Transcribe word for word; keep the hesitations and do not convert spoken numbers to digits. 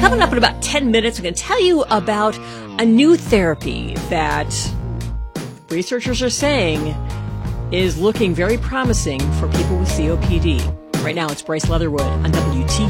Coming up in about ten minutes, I'm going to tell you about a new therapy that researchers are saying is looking very promising for people with C O P D. Right now, it's Bryce Leatherwood on W T